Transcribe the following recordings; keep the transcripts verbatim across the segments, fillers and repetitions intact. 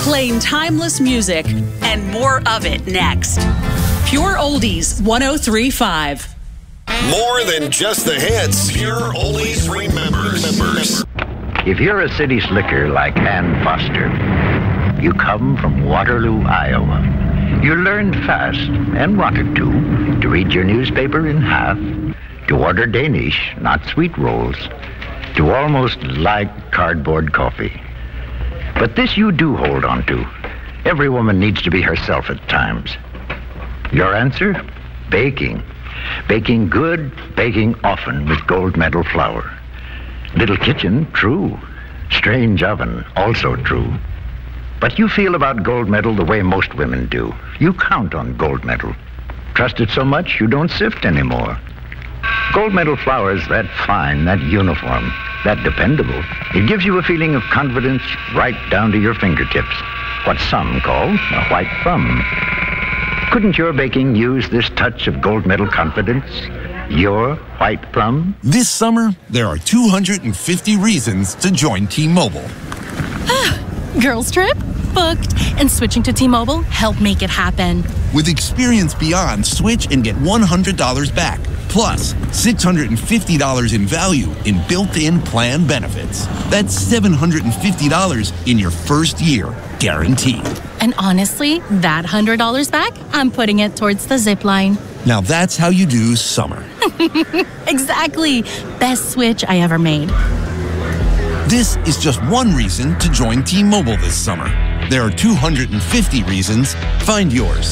playing timeless music and more of it next. Pure Oldies one oh three point five. More than just the hits. Pure Oldies remembers. If you're a city slicker like Ann Foster, you come from Waterloo, Iowa. You learned fast and wanted to, to read your newspaper in half, to order Danish, not sweet rolls, to almost like cardboard coffee. But this you do hold on to. Every woman needs to be herself at times. Your answer? Baking. Baking good, baking often with gold medal flour. Little kitchen, true. Strange oven, also true. But you feel about gold medal the way most women do. You count on gold medal. Trust it so much you don't sift anymore. Gold medal flour is that fine, that uniform, that dependable. It gives you a feeling of confidence right down to your fingertips. What some call a white thumb. Couldn't your baking use this touch of gold medal confidence? Your white plum? This summer, there are two hundred fifty reasons to join T-Mobile. Girls trip? Booked. And switching to T-Mobile helped make it happen. With Experience Beyond, switch and get one hundred dollars back. Plus, six hundred fifty dollars in value in built-in plan benefits. That's seven hundred fifty dollars in your first year, guaranteed. And honestly, that one hundred dollars back, I'm putting it towards the zip line. Now that's how you do summer. Exactly. Best switch I ever made. This is just one reason to join T-Mobile this summer. There are two hundred fifty reasons. Find yours.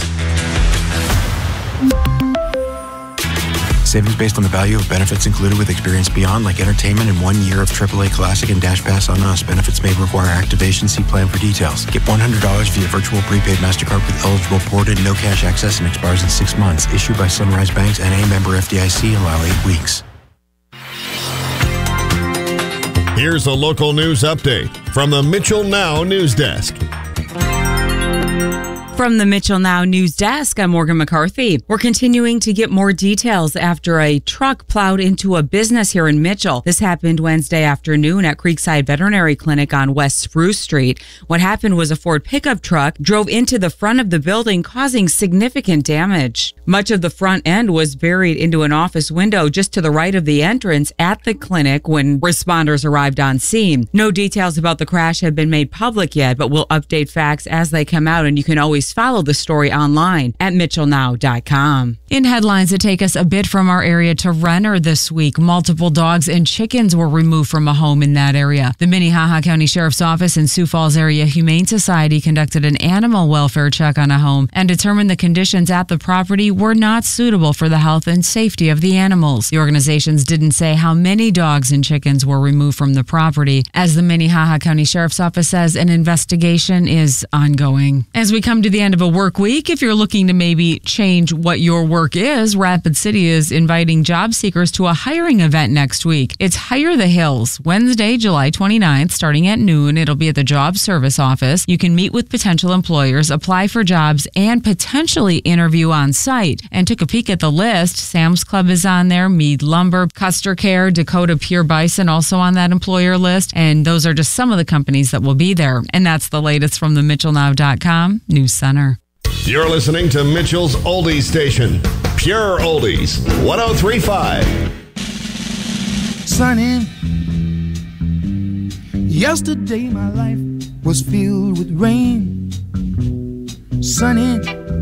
Savings based on the value of benefits included with Experience Beyond, like entertainment and one year of triple A Classic and Dash Pass on Us. Benefits may require activation. See plan for details. Get one hundred dollars via virtual prepaid MasterCard with eligible ported, no cash access, and expires in six months. Issued by Sunrise Banks, N A member F D I C. Allow eight weeks. Here's a local news update from the Mitchell Now News Desk. From the Mitchell Now News Desk, I'm Morgan McCarthy. We're continuing to get more details after a truck plowed into a business here in Mitchell. This happened Wednesday afternoon at Creekside Veterinary Clinic on West Spruce Street. What happened was a Ford pickup truck drove into the front of the building, causing significant damage. Much of the front end was buried into an office window just to the right of the entrance at the clinic when responders arrived on scene. No details about the crash have been made public yet, but we'll update facts as they come out, and you can always follow the story online at mitchell now dot com. In headlines that take us a bit from our area to Renner this week, multiple dogs and chickens were removed from a home in that area. The Minnehaha County Sheriff's Office and Sioux Falls Area Humane Society conducted an animal welfare check on a home and determined the conditions at the property were not suitable for the health and safety of the animals. The organizations didn't say how many dogs and chickens were removed from the property. As the Minnehaha County Sheriff's Office says, an investigation is ongoing. As we come to the end of a work week, if you're looking to maybe change what your work is, Rapid City is inviting job seekers to a hiring event next week. It's Hire the Hills, Wednesday, July twenty-ninth, starting at noon. It'll be at the Job Service Office. You can meet with potential employers, apply for jobs, and potentially interview on site. And took a peek at the list. Sam's Club is on there, Mead Lumber, Custer Care, Dakota Pure Bison also on that employer list. And those are just some of the companies that will be there. And that's the latest from the mitchell now dot com News Center. You're listening to Mitchell's Oldies Station, Pure Oldies, one oh three point five. Sunny, yesterday my life was filled with rain. Sunny,